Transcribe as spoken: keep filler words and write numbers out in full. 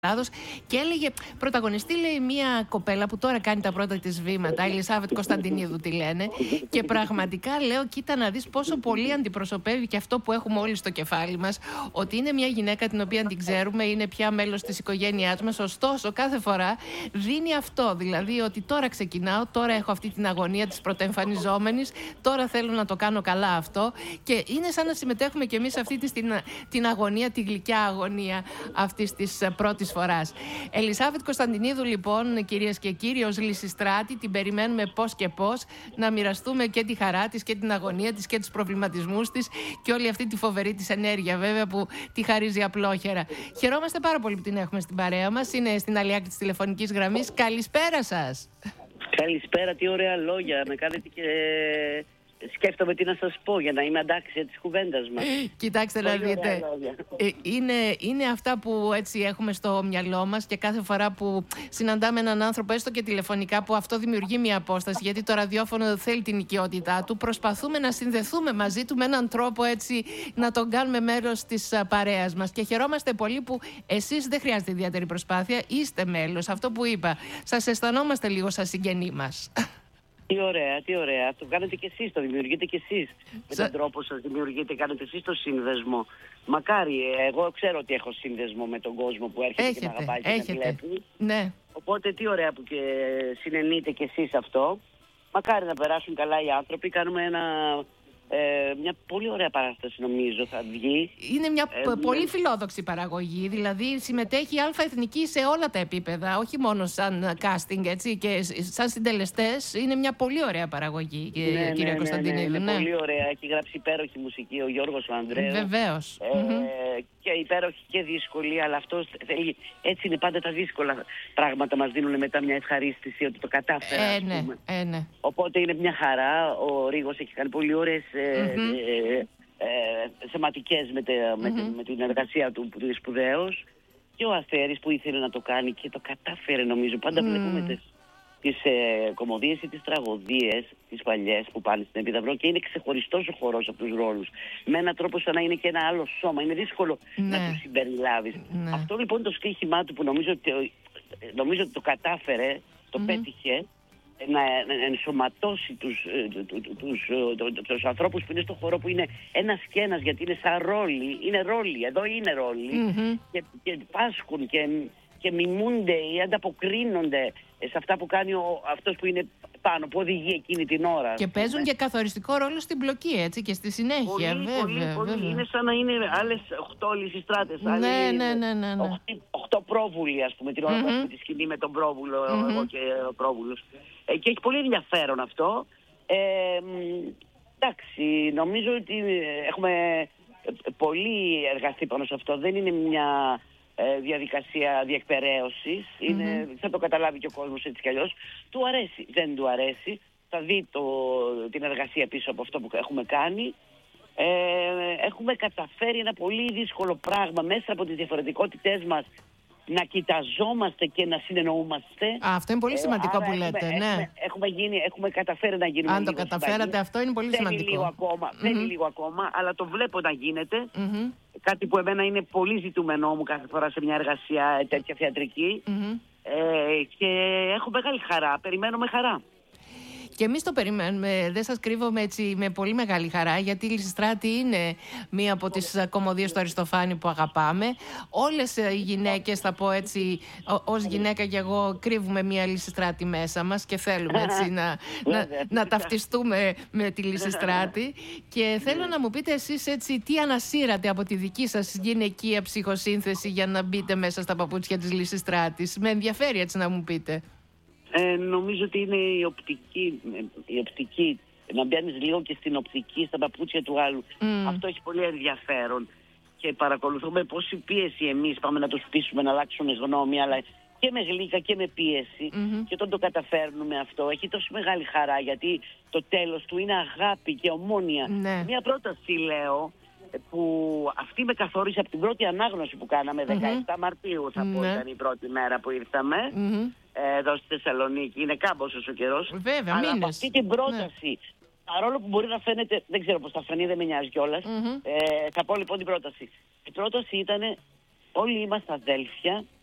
Και έλεγε, πρωταγωνιστή λέει μια κοπέλα που τώρα κάνει τα πρώτα της βήματα, η Ελισάβετ Κωνσταντινίδου τη λένε, και πραγματικά λέω, κοίτα να δεις πόσο πολύ αντιπροσωπεύει και αυτό που έχουμε όλοι στο κεφάλι μας, ότι είναι μια γυναίκα την οποία την ξέρουμε, είναι πια μέλος της οικογένειάς μας, ωστόσο κάθε φορά δίνει αυτό, δηλαδή ότι τώρα ξεκινάω, τώρα έχω αυτή την αγωνία της πρωτοεμφανιζόμενης, τώρα θέλω να το κάνω καλά αυτό, και είναι σαν να συμμετέχουμε κι εμείς αυτή την, την αγωνία, τη γλυκιά αγωνία αυτής της πρώτης φοράς. Ελισάβετ Κωνσταντινίδου, λοιπόν, κυρίες και κύριοι, ως Λυσιστράτη, την περιμένουμε πώς και πώς να μοιραστούμε και τη χαρά της και την αγωνία της και τους προβληματισμούς της και όλη αυτή τη φοβερή της ενέργεια, βέβαια, που τη χαρίζει απλόχερα. Χαιρόμαστε πάρα πολύ που την έχουμε στην παρέα μας. Είναι στην άλλη άκρη της τηλεφωνικής γραμμής. Καλησπέρα σας. Καλησπέρα, τι ωραία λόγια. Με κάνετε και σκέφτομαι τι να σας πω για να είμαι αντάξια της κουβέντας μας. Κοιτάξτε να δείτε, ε, είναι, είναι αυτά που έτσι έχουμε στο μυαλό μας, και κάθε φορά που συναντάμε έναν άνθρωπο, έστω και τηλεφωνικά, που αυτό δημιουργεί μια απόσταση, γιατί το ραδιόφωνο θέλει την οικειότητά του, προσπαθούμε να συνδεθούμε μαζί του με έναν τρόπο έτσι να τον κάνουμε μέρος της παρέας μας, και χαιρόμαστε πολύ που εσείς δεν χρειάζεται ιδιαίτερη προσπάθεια, είστε μέλος, αυτό που είπα, σας αισθανόμαστε λίγο σαν συγγενή μας. Τι ωραία, τι ωραία. Το κάνετε κι εσείς, το δημιουργείτε κι εσείς. Με Σα... τον τρόπο σας δημιουργείτε, κάνετε εσείς το σύνδεσμο. Μακάρι, εγώ ξέρω ότι έχω σύνδεσμο με τον κόσμο που έρχεται έχετε, και με αγαπάει και με βλέπει. Ναι. Οπότε τι ωραία που και συνενείτε κι εσείς αυτό. Μακάρι να περάσουν καλά οι άνθρωποι. Κάνουμε ένα... Ε, μια πολύ ωραία παράσταση, νομίζω, θα βγει. Είναι μια ε, πολύ φιλόδοξη παραγωγή, δηλαδή συμμετέχει η Αλφα Εθνική σε όλα τα επίπεδα, όχι μόνο σαν casting, έτσι, και σαν συντελεστές. Είναι μια πολύ ωραία παραγωγή, ναι, κυρία ναι, Κωνσταντινίδου. Ναι, ναι, είναι ναι. πολύ ωραία. Έχει γράψει υπέροχη μουσική ο Γιώργος ο Ανδρέου. Βεβαίως. Ε, mm-hmm. Και υπέροχη και δύσκολη, αλλά αυτό θέλει. Έτσι είναι πάντα τα δύσκολα πράγματα. Μας δίνουν μετά μια ευχαρίστηση ότι το κατάφερα. Ε, ναι, ε, ναι. Οπότε είναι μια χαρά. Ο Ρίγος έχει κάνει πολύ ωραίες mm-hmm. ε, ε, ε, θεματικές με, τε, mm-hmm. με, με την εργασία του που είναι σπουδαίος. Και ο Αστέρης που ήθελε να το κάνει και το κατάφερε, νομίζω. Πάντα mm. βλέπουμε τις, τις ε, κομμωδίες ή τις τραγωδίες, τις παλιές που πάνε στην Επίδαυρο, και είναι ξεχωριστός ο χορός από τους ρόλους. Με έναν τρόπο σαν να είναι και ένα άλλο σώμα. Είναι δύσκολο ναι. να τους συμπεριλάβεις. Ναι. Αυτό λοιπόν το στοίχημά του που νομίζω ότι, νομίζω ότι το κατάφερε, το mm-hmm. πέτυχε, να ενσωματώσει τους, τους, τους, τους, τους ανθρώπους που είναι στο χώρο, που είναι ένας και ένας, γιατί είναι σαν ρόλοι, είναι ρόλοι, εδώ είναι ρόλοι mm-hmm. και, και πάσχουν και, και μιμούνται ή ανταποκρίνονται σε αυτά που κάνει ο, αυτός που είναι πάνω, που οδηγεί εκείνη την ώρα. Και παίζουν ναι. και καθοριστικό ρόλο στην πλοκή, έτσι, και στη συνέχεια. Πολύ, βέβαια, πολύ, πολύ. βέβαια. Είναι σαν να είναι άλλες οχτώ λυσιστράτες. Ναι, ναι, ναι, ναι, ναι, ναι. Οχτώ πρόβουλοι, ας πούμε, την ώρα mm-hmm. που έχουμε τη σκηνή με τον πρόβουλο, mm-hmm. εγώ και ο πρόβουλος. Ε, και έχει πολύ ενδιαφέρον αυτό. Ε, εντάξει, νομίζω ότι έχουμε πολύ εργαστεί πάνω σε αυτό. Δεν είναι μια ε, διαδικασία διεκπεραίωσης. Είναι, mm-hmm. θα το καταλάβει και ο κόσμος έτσι κι αλλιώς. Του αρέσει, δεν του αρέσει. Θα δει το, την εργασία πίσω από αυτό που έχουμε κάνει. Ε, έχουμε καταφέρει ένα πολύ δύσκολο πράγμα μέσα από τις διαφορετικότητές μας να κοιταζόμαστε και να συνεννοούμαστε. Α, αυτό είναι πολύ σημαντικό ε, που έχουμε, λέτε, έχουμε, ναι. Έχουμε, έχουμε, γίνει, έχουμε καταφέρει να γίνουμε. Αν το καταφέρατε, συμπαγή. Αυτό είναι πολύ θέλει σημαντικό. Λίγο ακόμα, mm-hmm. Θέλει λίγο ακόμα, αλλά το βλέπω να γίνεται. Mm-hmm. Κάτι που εμένα είναι πολύ ζητούμενό μου κάθε φορά σε μια εργασία τέτοια θεατρική. Mm-hmm. Ε, και έχω μεγάλη χαρά, περιμένω με χαρά. Και εμείς το περιμένουμε, δεν σας κρύβομαι, έτσι με πολύ μεγάλη χαρά, γιατί η Λυσιστράτη είναι μία από τις κομμωδίες του Αριστοφάνη που αγαπάμε. Όλες οι γυναίκες, θα πω έτσι, ως γυναίκα και εγώ, κρύβουμε μία Λυσιστράτη μέσα μας και θέλουμε έτσι να, να, να ταυτιστούμε με τη Λυσιστράτη. Και θέλω να μου πείτε εσείς έτσι τι ανασύρατε από τη δική σας γυναικεία ψυχοσύνθεση για να μπείτε μέσα στα παπούτσια της Λυσιστράτης. Με ενδιαφέρει έτσι να μου πείτε. Ε, νομίζω ότι είναι η οπτική, η οπτική, να μπαίνεις λίγο και στην οπτική, στα παπούτσια του άλλου. Mm. Αυτό έχει πολύ ενδιαφέρον και παρακολουθούμε πόση πίεση εμείς πάμε να τους πείσουμε να αλλάξουν γνώμη, αλλά και με γλύκα και με πίεση. Mm-hmm. Και όταν το καταφέρνουμε αυτό έχει τόσο μεγάλη χαρά, γιατί το τέλος του είναι αγάπη και ομόνοια. Mm. Μια πρόταση λέω, που αυτή με καθόρισε από την πρώτη ανάγνωση που κάναμε, mm-hmm. δεκαεπτά Μαρτίου θα πω, mm-hmm. ήταν η πρώτη μέρα που ήρθαμε mm-hmm. εδώ στη Θεσσαλονίκη. Είναι κάμποσος ο καιρός. Βέβαια, αλλά μήνες. από αυτή την πρόταση, ναι. παρόλο που μπορεί να φαίνεται, δεν ξέρω πώς θα φανεί, δεν με νοιάζει κιόλας, mm-hmm. ε, θα πω λοιπόν την πρόταση. Η πρόταση ήταν όλοι είμαστε αδέλφια